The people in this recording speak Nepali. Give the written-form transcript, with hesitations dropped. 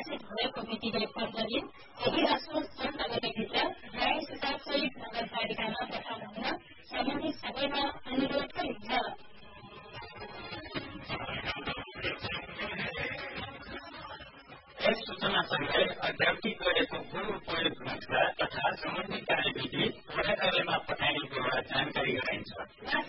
प्रकाशित भएको मितिले 15 दिन यदि असोज 14 गतेभित्र न्याय सुधारसहित नगरपालिकामा पठाउनु हुन सम्बन्धित सबैमा अनुरोध गरिन्छ। यस सूचनासँगै अध्यावधि गरेको भू उपयोग नक्सा तथा सम्बन्धित कार्यविधि वडा कार्यालयमा पठाइने कुरा जानकारी गराइन्छ।